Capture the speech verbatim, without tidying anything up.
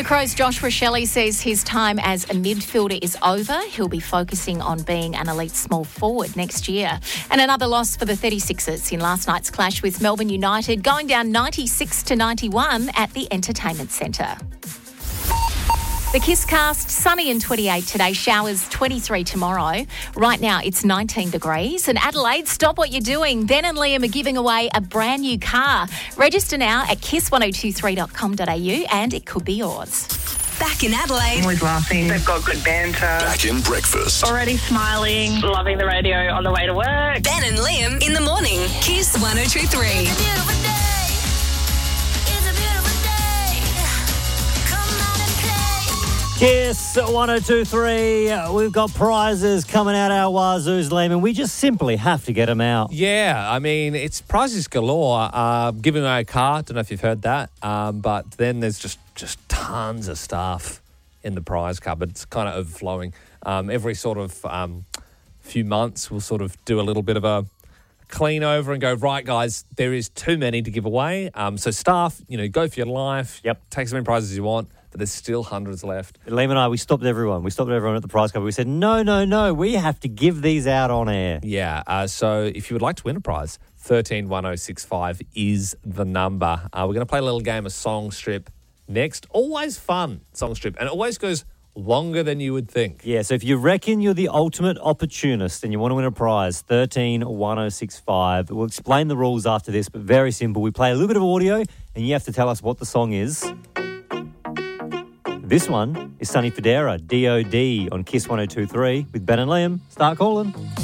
The Crows' Josh Rochelle says his time as a midfielder is over. He'll be focusing on being an elite small forward next year. And another loss for the thirty-sixers in last night's clash with Melbourne United, going down ninety-six to ninety-one at the Entertainment Centre. The Kiss Cast, sunny and twenty-eight today, showers twenty-three tomorrow. Right now it's nineteen degrees. And Adelaide, stop what you're doing. Ben and Liam are giving away a brand new car. Register now at kiss ten twenty-three dot com dot a u and it could be yours. Back in Adelaide. Always laughing. They've got good banter. Back in breakfast. Already smiling. Loving the radio on the way to work. Ben and Liam in the morning. Kiss one oh two three. Kiss one oh two three. We've got prizes coming out our wazoos, Liam, and we just simply have to get them out. Yeah, I mean, it's prizes galore. Uh, giving away a car, don't know if you've heard that, um, but then there's just, just tons of stuff in the prize cupboard. It's kind of overflowing. Um, every sort of um, few months, we'll sort of do a little bit of a clean over and go, right, guys, there is too many to give away. Um, so staff, you know, go for your life. Yep. Take as many prizes as you want. But there's still hundreds left. Liam and I, we stopped everyone. We stopped everyone at the prize cover. We said, no, no, no, we have to give these out on air. Yeah, uh, so if you would like to win a prize, thirteen one oh six five is the number. Uh, we're going to play a little game of Song Strip next. Always fun, Song Strip, and it always goes longer than you would think. Yeah, so if you reckon you're the ultimate opportunist and you want to win a prize, thirteen one oh six five. We'll explain the rules after this, but very simple. We play a little bit of audio and you have to tell us what the song is. This one is Sonny Fodera, D O D, on Kiss one oh two three with Ben and Liam. Start calling.